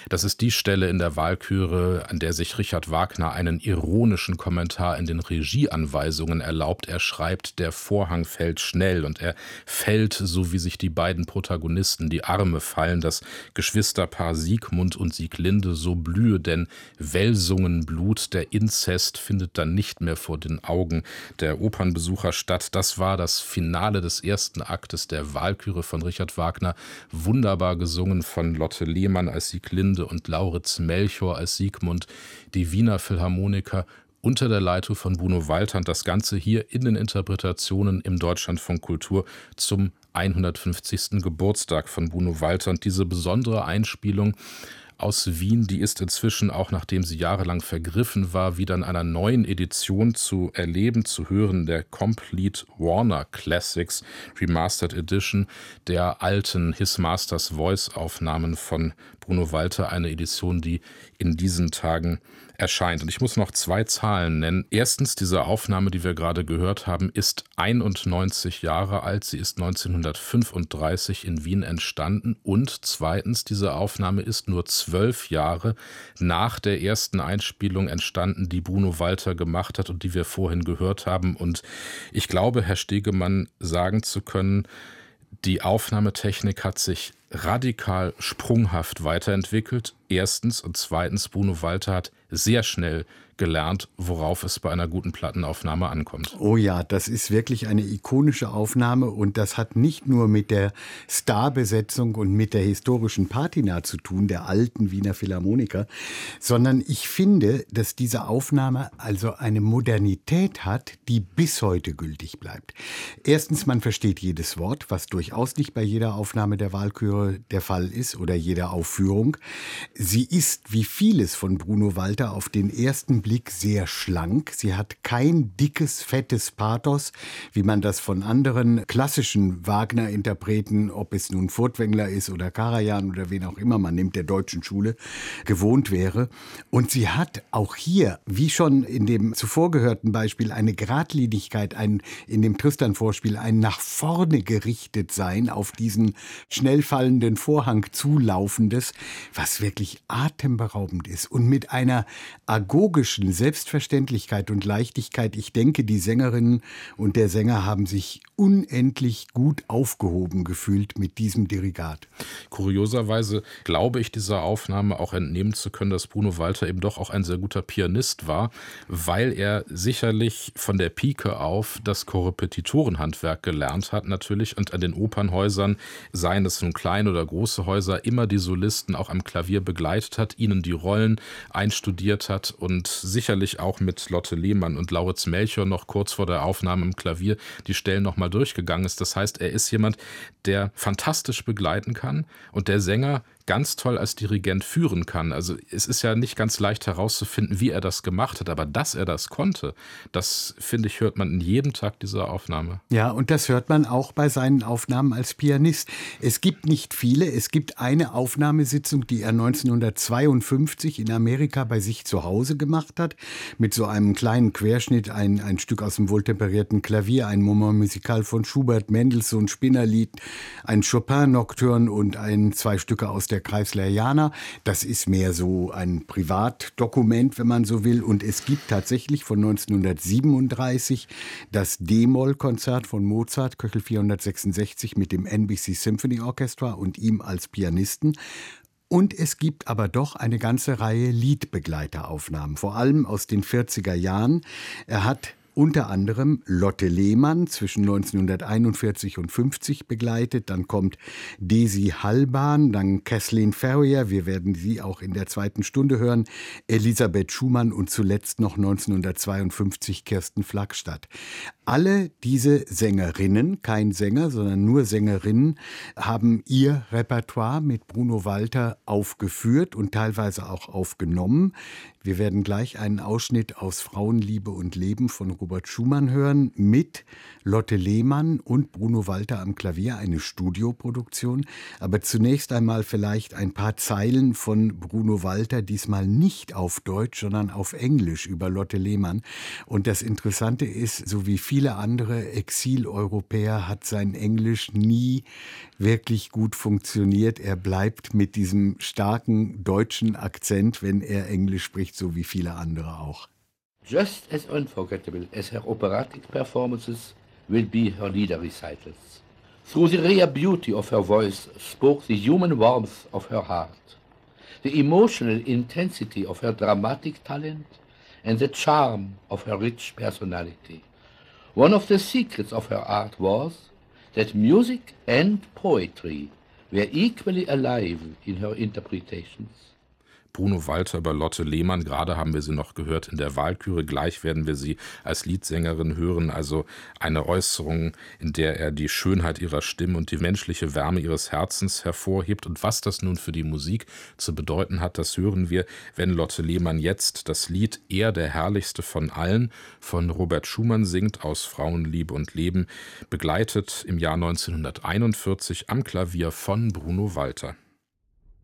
Das ist die Stelle in der Walküre, an der sich Richard Wagner einen ironischen Kommentar in den Regieanweisungen erlaubt. Er schreibt: Der Vorhang fällt schnell, und er fällt, so wie sich die beiden Protagonisten die Arme fallen. Das Geschwisterpaar Siegmund und Sieglinde, so blühe denn Welsungen-Blut, der Inzest findet dann nicht mehr vor den Augen der Opernbesucher statt. Das war das Finale des ersten Aktes der Walküre von Richard Wagner, wunderbar gesungen von Lotte Lehmann als Sieglinde und Lauritz Melchior als Siegmund, die Wiener Philharmoniker unter der Leitung von Bruno Walter, und das Ganze hier in den Interpretationen im Deutschlandfunk Kultur zum 150. Geburtstag von Bruno Walter. Und diese besondere Einspielung aus Wien, die ist inzwischen, auch nachdem sie jahrelang vergriffen war, wieder in einer neuen Edition zu erleben, zu hören, der Complete Warner Classics Remastered Edition der alten His Master's Voice Aufnahmen von Bruno Walter, eine Edition, die in diesen Tagen erscheint. Und ich muss noch 2 Zahlen nennen. Erstens, diese Aufnahme, die wir gerade gehört haben, ist 91 Jahre alt. Sie ist 1935 in Wien entstanden. Und zweitens, diese Aufnahme ist nur 12 Jahre nach der ersten Einspielung entstanden, die Bruno Walter gemacht hat und die wir vorhin gehört haben. Und ich glaube, Herr Stegemann sagen zu können, die Aufnahmetechnik hat sich radikal sprunghaft weiterentwickelt. Erstens, und zweitens, Bruno Walter hat sehr schnell gelernt, worauf es bei einer guten Plattenaufnahme ankommt. Oh ja, das ist wirklich eine ikonische Aufnahme, und das hat nicht nur mit der Starbesetzung und mit der historischen Patina zu tun, der alten Wiener Philharmoniker, sondern ich finde, dass diese Aufnahme also eine Modernität hat, die bis heute gültig bleibt. Erstens, man versteht jedes Wort, was durchaus nicht bei jeder Aufnahme der Walküre der Fall ist oder jeder Aufführung. Sie ist, wie vieles von Bruno Walter, auf den ersten Blick sehr schlank. Sie hat kein dickes, fettes Pathos, wie man das von anderen klassischen Wagner-Interpreten, ob es nun Furtwängler ist oder Karajan oder wen auch immer man nimmt, der deutschen Schule, gewohnt wäre. Und sie hat auch hier, wie schon in dem zuvor gehörten Beispiel, eine Geradlinigkeit, in dem Tristan-Vorspiel ein nach vorne gerichtet sein, auf diesen schnell fallenden Vorhang zulaufendes, was wirklich atemberaubend ist. Und mit einer agogischen Selbstverständlichkeit und Leichtigkeit. Ich denke, die Sängerinnen und der Sänger haben sich unendlich gut aufgehoben gefühlt mit diesem Dirigat. Kurioserweise glaube ich, dieser Aufnahme auch entnehmen zu können, dass Bruno Walter eben doch auch ein sehr guter Pianist war, weil er sicherlich von der Pike auf das Korrepetitorenhandwerk gelernt hat natürlich, und an den Opernhäusern, seien es nun kleine oder große Häuser, immer die Solisten auch am Klavier begleitet hat, ihnen die Rollen einstudiert hat und sicherlich auch mit Lotte Lehmann und Lauritz Melchior noch kurz vor der Aufnahme im Klavier die Stellen nochmal durchgegangen ist. Das heißt, er ist jemand, der fantastisch begleiten kann und der Sänger ganz toll als Dirigent führen kann. Also es ist ja nicht ganz leicht herauszufinden, wie er das gemacht hat, aber dass er das konnte, das, finde ich, hört man in jedem Takt dieser Aufnahme. Ja, und das hört man auch bei seinen Aufnahmen als Pianist. Es gibt nicht viele. Es gibt eine Aufnahmesitzung, die er 1952 in Amerika bei sich zu Hause gemacht hat, mit so einem kleinen Querschnitt, ein Stück aus dem wohltemperierten Klavier, ein Moment musical von Schubert, Mendelssohn, Spinnerlied, ein Chopin-Nocturne und 2 Stücke aus der Kreisleriana. Das ist mehr so ein Privatdokument, wenn man so will. Und es gibt tatsächlich von 1937 das D-Moll-Konzert von Mozart, Köchel 466, mit dem NBC Symphony Orchestra und ihm als Pianisten. Und es gibt aber doch eine ganze Reihe Liedbegleiteraufnahmen, vor allem aus den 40er Jahren. Er hat unter anderem Lotte Lehmann zwischen 1941 und 50 begleitet. Dann kommt Desi Hallbahn, dann Kathleen Ferrier, wir werden sie auch in der 2. Stunde hören, Elisabeth Schumann und zuletzt noch 1952 Kirsten Flagstadt. Alle diese Sängerinnen, kein Sänger, sondern nur Sängerinnen, haben ihr Repertoire mit Bruno Walter aufgeführt und teilweise auch aufgenommen. Wir werden gleich einen Ausschnitt aus Frauenliebe und Leben von Robert Schumann hören mit Lotte Lehmann und Bruno Walter am Klavier, eine Studioproduktion. Aber zunächst einmal vielleicht ein paar Zeilen von Bruno Walter, diesmal nicht auf Deutsch, sondern auf Englisch über Lotte Lehmann. Und das Interessante ist, so wie viele andere Exileuropäer hat sein Englisch nie wirklich gut funktioniert. Er bleibt mit diesem starken deutschen Akzent, wenn er Englisch spricht, so wie viele andere auch. Just as unforgettable as her operatic performances will be her lieder recitals. Through the rare beauty of her voice spoke the human warmth of her heart, the emotional intensity of her dramatic talent and the charm of her rich personality. One of the secrets of her art was that music and poetry were equally alive in her interpretations. Bruno Walter über Lotte Lehmann, gerade haben wir sie noch gehört in der Walküre, gleich werden wir sie als Liedsängerin hören, also eine Äußerung, in der er die Schönheit ihrer Stimme und die menschliche Wärme ihres Herzens hervorhebt. Und was das nun für die Musik zu bedeuten hat, das hören wir, wenn Lotte Lehmann jetzt das Lied Er, der herrlichste von allen von Robert Schumann singt, aus Frauenliebe und Leben, begleitet im Jahr 1941 am Klavier von Bruno Walter.